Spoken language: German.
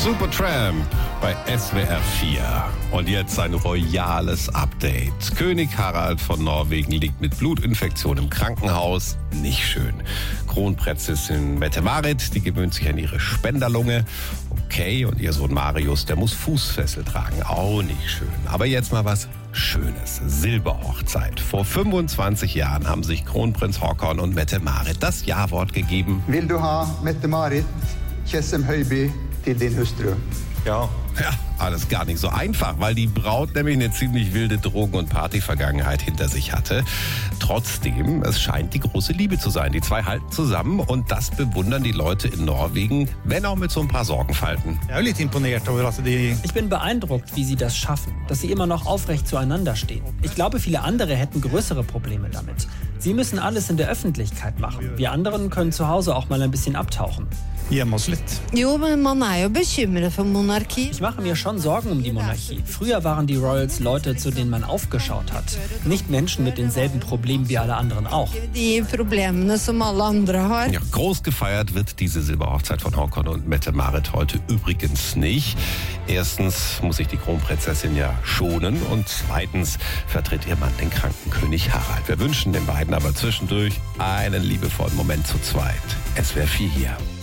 Supertramp bei SWR 4. Und jetzt ein royales Update. König Harald von Norwegen liegt mit Blutinfektion im Krankenhaus. Nicht schön. Kronprinzessin Mette-Marit, die gewöhnt sich an ihre Spenderlunge. Okay, und ihr Sohn Marius, der muss Fußfessel tragen. Auch nicht schön. Aber jetzt mal was Schönes. Silberhochzeit. Vor 25 Jahren haben sich Kronprinz Haakon und Mette-Marit das Ja-Wort gegeben. Will du ha Mette-Marit, Tjessem Høiby, til din hustru? Ja, alles gar nicht so einfach, weil die Braut nämlich eine ziemlich wilde Drogen- und Partyvergangenheit hinter sich hatte. Trotzdem, es scheint die große Liebe zu sein. Die zwei halten zusammen und das bewundern die Leute in Norwegen, wenn auch mit so ein paar Sorgenfalten. Ich bin beeindruckt, wie sie das schaffen, dass sie immer noch aufrecht zueinander stehen. Ich glaube, viele andere hätten größere Probleme damit. Sie müssen alles in der Öffentlichkeit machen. Wir anderen können zu Hause auch mal ein bisschen abtauchen. Jo, men man er jo bekymret for monarki. Ich mache mir schon Sorgen um die Monarchie. Früher waren die Royals Leute, zu denen man aufgeschaut hat. Nicht Menschen mit denselben Problemen wie alle anderen auch. Die Probleme, som alle andre har. Ja, groß gefeiert wird diese Silberhochzeit von Haakon und Mette-Marit heute übrigens nicht. Erstens muss sich die Kronprinzessin ja schonen und zweitens vertritt ihr Mann den kranken König Harald. Wir wünschen den beiden aber zwischendurch einen liebevollen Moment zu zweit. SWR 4 hier.